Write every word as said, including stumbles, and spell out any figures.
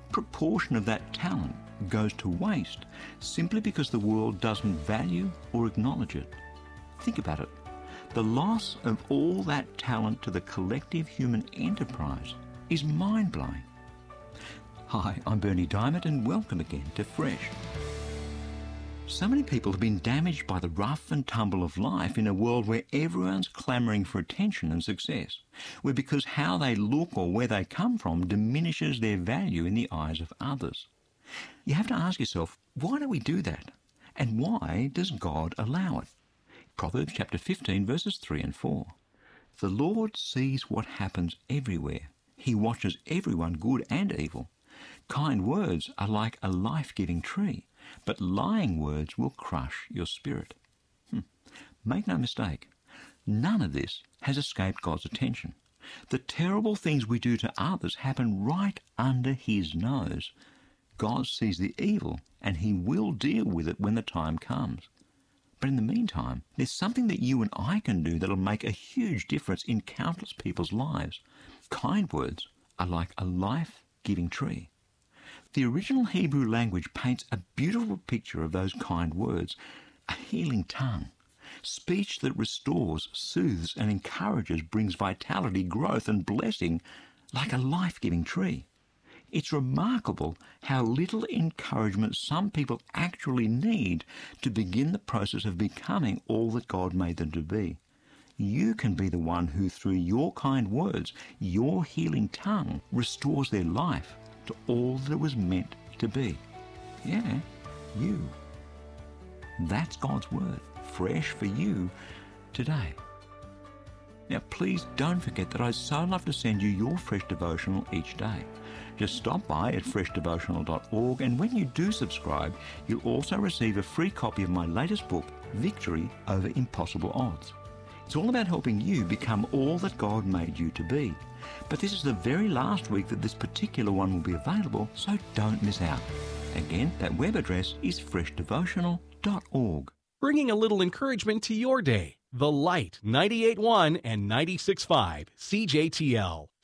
proportion of that talent goes to waste simply because the world doesn't value or acknowledge it. Think about it. The loss of all that talent to the collective human enterprise is mind-blowing. Hi, I'm Berni Dymet and welcome again to Fresh. So many people have been damaged by the rough and tumble of life in a world where everyone's clamouring for attention and success, where because how they look or where they come from diminishes their value in the eyes of others. You have to ask yourself, why do we do that? And why does God allow it? Proverbs chapter fifteen, verses three and four. The Lord sees what happens everywhere. He watches everyone, good and evil. Kind words are like a life-giving tree, but lying words will crush your spirit. Hmm. Make no mistake, none of this has escaped God's attention. The terrible things we do to others happen right under His nose. God sees the evil, and He will deal with it when the time comes. But in the meantime, there's something that you and I can do that'll make a huge difference in countless people's lives. Kind words are like a life-giving tree. The original Hebrew language paints a beautiful picture of those kind words, a healing tongue, speech that restores, soothes and encourages, brings vitality, growth and blessing like a life-giving tree. It's remarkable how little encouragement some people actually need to begin the process of becoming all that God made them to be. You can be the one who, through your kind words, your healing tongue, restores their life to all that it was meant to be. Yeah, you. That's God's word, fresh for you today. Now, please don't forget that I'd so love to send you your Fresh Devotional each day. Just stop by at fresh devotional dot org, and when you do subscribe, you'll also receive a free copy of my latest book, Victory Over Impossible Odds. It's all about helping you become all that God made you to be. But this is the very last week that this particular one will be available, so don't miss out. Again, that web address is fresh devotional dot org. Bringing a little encouragement to your day. The Light, ninety-eight point one and ninety-six point five C J T L.